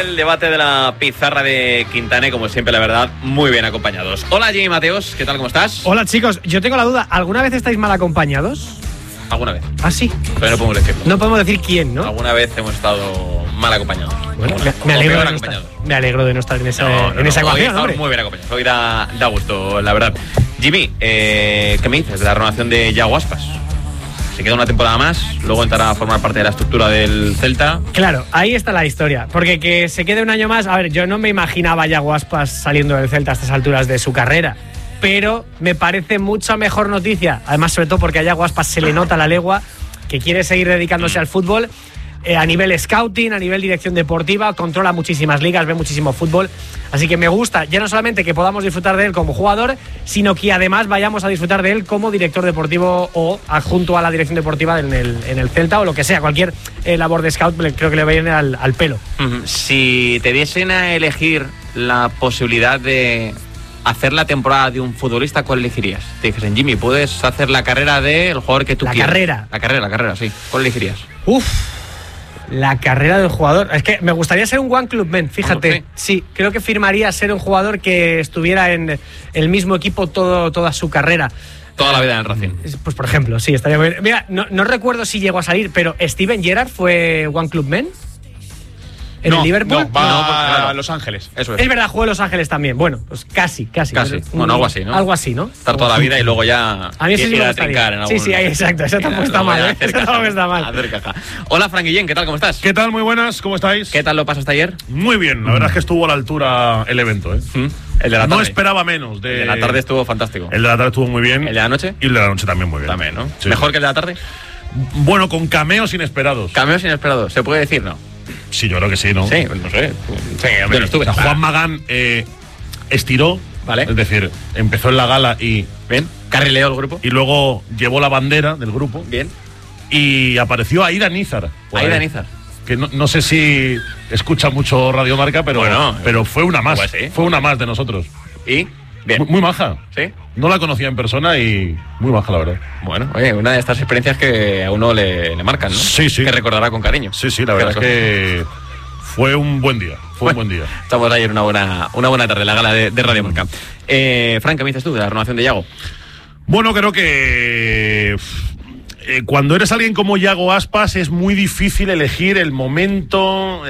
El debate de la pizarra de Quintané, como siempre, la verdad, muy bien acompañados. Hola, Jimmy Mateos, ¿qué tal, cómo estás? Hola, chicos, yo tengo la duda, ¿alguna vez estáis mal acompañados? ¿Alguna vez? ¿Ah, sí? Pero no podemos decirlo. No podemos decir quién, ¿no? Alguna vez hemos estado mal acompañados. Bueno, me alegro de no estar en esa ecuación, hombre. Muy bien acompañados. Hoy da gusto, la verdad. Jimmy, ¿qué me dices de la renovación de Yago Aspas? Se queda una temporada más, luego entrará a formar parte de la estructura del Celta. Claro, ahí está la historia. Porque que se quede un año más... A ver, yo no me imaginaba a Yago Aspas saliendo del Celta a estas alturas de su carrera. Pero me parece mucha mejor noticia. Además, sobre todo porque a Yago Aspas se le nota la legua, que quiere seguir dedicándose al fútbol. A nivel scouting, a nivel dirección deportiva, controla muchísimas ligas, ve muchísimo fútbol. Así que me gusta, ya no solamente que podamos disfrutar de él como jugador, sino que además vayamos a disfrutar de él como director deportivo o adjunto a la dirección deportiva en el Celta o lo que sea. Cualquier labor de scout creo que le viene al pelo. Si te diesen a elegir la posibilidad de hacer la temporada de un futbolista, ¿cuál elegirías? Te dijesen, Jimmy, puedes hacer la carrera del jugador que tú quieras. La carrera, sí. ¿Cuál elegirías? La carrera del jugador. Es que me gustaría ser un One Club Man, fíjate. Sí, creo que firmaría ser un jugador que estuviera en el mismo equipo toda su carrera. Toda la vida en el Racing. Pues por ejemplo, sí, estaría muy bien. Mira, no recuerdo si llegó a salir, pero ¿Steven Gerrard fue One Club Man? ¿En el Liverpool? A Los Ángeles. Eso es verdad, jugó en Los Ángeles también. Bueno, pues casi. Bueno, algo así, ¿no? Algo así, ¿no? Estar toda la vida y luego ya a mí sí ir a trincar en algún... Sí, exacto. Eso tampoco está mal, Eso tampoco está mal. Hacer caja. Hola, Frank Guillén, ¿qué tal? ¿Cómo estás? ¿Qué tal? Muy buenas, ¿cómo estáis? ¿Qué tal lo pasaste ayer? Muy bien, la verdad es que estuvo a la altura el evento, ¿eh? El de la tarde. No esperaba menos. El de la tarde estuvo fantástico. El de la tarde estuvo muy bien. ¿El de la noche? Y el de la noche también muy bien. También, ¿no? Sí. ¿Mejor que el de la tarde? Bueno, con cameos inesperados. ¿Cameos inesperados? ¿Se puede decir? No. Sí, yo creo que sí, ¿no? Sí, no sé. Sí, yo no estuve. Juan Magán estiró, vale. Es decir, empezó en la gala y... Bien. Carrileó el grupo. Y luego llevó la bandera del grupo. Bien. Y apareció Aida Nízar. Aida Nízar. Que no sé si escucha mucho Radio Marca, pero, bueno, pero fue una más. Pues sí. Fue una más de nosotros. ¿Y? Bien. Muy maja. ¿Sí? No la conocía en persona y muy maja, la verdad. Bueno, oye, una de estas experiencias que a uno le marcan, ¿no? Sí. Que recordará con cariño. Sí, la verdad es que fue un buen día. Un buen día. Estamos ayer una buena tarde, la gala de Radio Marca. Frank, ¿qué me dices tú de la renovación de Yago? Bueno, creo que... cuando eres alguien como Yago Aspas es muy difícil elegir el momento.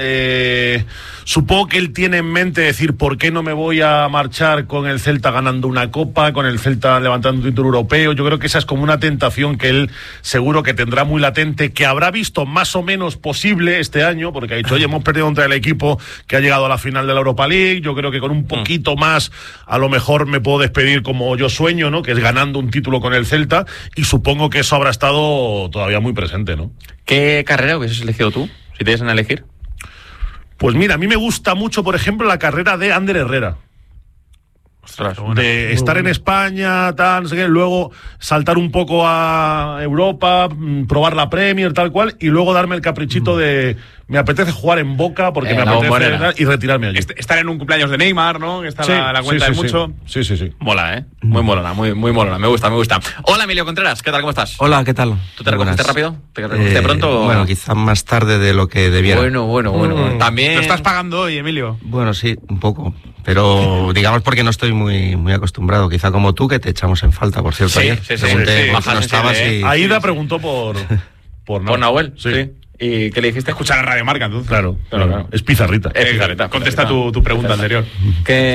Supongo que él tiene en mente decir ¿por qué no me voy a marchar con el Celta ganando una copa, con el Celta levantando un título europeo? Yo creo que esa es como una tentación que él seguro que tendrá muy latente, que habrá visto más o menos posible este año, porque ha dicho, oye, hemos perdido contra el equipo que ha llegado a la final de la Europa League, yo creo que con un poquito más a lo mejor me puedo despedir como yo sueño, ¿no? Que es ganando un título con el Celta, y supongo que eso habrá estado todavía muy presente, ¿no? ¿Qué carrera hubieses elegido tú, si te diesen a elegir? Pues mira, a mí me gusta mucho, por ejemplo, la carrera de Ander Herrera. Ostras, de estar en España, tal, no sé qué, luego saltar un poco a Europa, probar la Premier, tal cual, y luego darme el caprichito de me apetece jugar en Boca porque me apetece y retirarme allí. Estar en un cumpleaños de Neymar, ¿no? Que está la cuenta de mucho. Sí. Mola, ¿eh? Muy molona, muy molona. Me gusta. Hola, Emilio Contreras, ¿qué tal? ¿Cómo estás? Hola, ¿qué tal? ¿Tú te recogiste rápido? ¿Te recogiste pronto? Bueno, quizás más tarde de lo que debiera. Bueno. También... ¿Lo estás pagando hoy, Emilio? Bueno, sí, un poco. Pero digamos porque no estoy muy acostumbrado. Quizá como tú, que te echamos en falta, por cierto. Sí. Pregunté no estabas y... Aida preguntó por Nahuel. Sí. ¿Y qué le dijiste? Escuchar a Radio Marca, entonces. Claro. Es pizarrita. Es pizarrita. Contesta tu pregunta anterior.